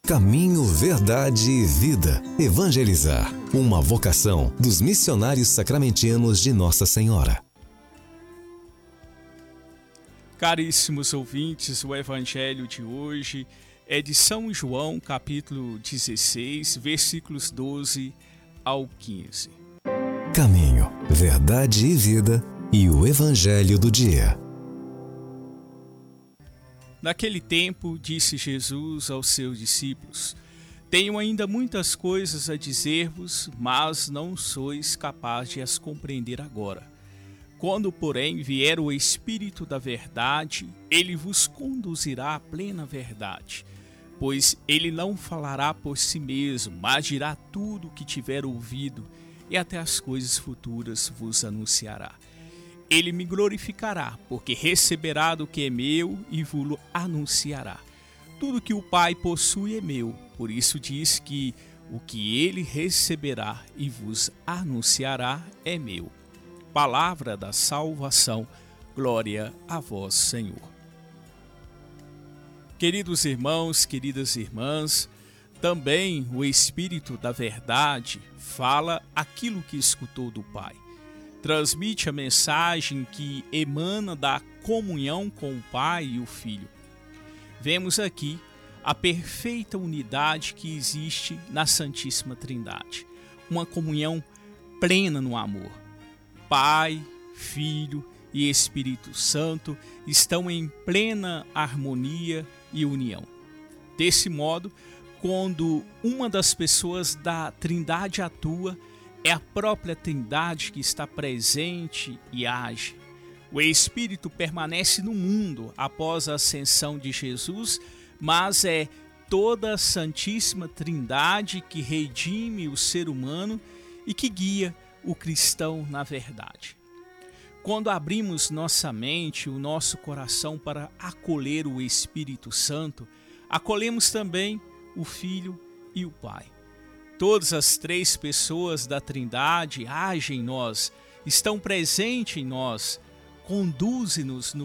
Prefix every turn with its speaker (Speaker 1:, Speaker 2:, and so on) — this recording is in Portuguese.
Speaker 1: Caminho, verdade e vida. Evangelizar. Uma vocação dos missionários sacramentinos de Nossa Senhora.
Speaker 2: Caríssimos ouvintes, o Evangelho de hoje é de São João, capítulo 16, versículos 12 ao 15.
Speaker 1: Caminho, verdade e vida e o Evangelho do dia.
Speaker 2: Naquele tempo, disse Jesus aos seus discípulos: Tenho ainda muitas coisas a dizer-vos, mas não sois capazes de as compreender agora. Quando, porém, vier o Espírito da verdade, ele vos conduzirá à plena verdade, pois ele não falará por si mesmo, mas dirá tudo o que tiver ouvido, e até as coisas futuras vos anunciará. Ele me glorificará, porque receberá do que é meu e vos anunciará. Tudo que o Pai possui é meu, por isso diz que o que ele receberá e vos anunciará é meu. Palavra da salvação, glória a vós, Senhor. Queridos irmãos, queridas irmãs, também o Espírito da verdade fala aquilo que escutou do Pai. Transmite a mensagem que emana da comunhão com o Pai e o Filho. Vemos aqui a perfeita unidade que existe na Santíssima Trindade. Uma comunhão plena no amor. Pai, Filho e Espírito Santo estão em plena harmonia e união. Desse modo, quando uma das pessoas da Trindade atua, é a própria Trindade que está presente e age. O Espírito permanece no mundo após a ascensão de Jesus, mas é toda a Santíssima Trindade que redime o ser humano e que guia o cristão na verdade. Quando abrimos nossa mente, o nosso coração para acolher o Espírito Santo, acolhemos também o Filho e o Pai. Todas as três pessoas da Trindade agem em nós, estão presentes em nós, conduzem-nos no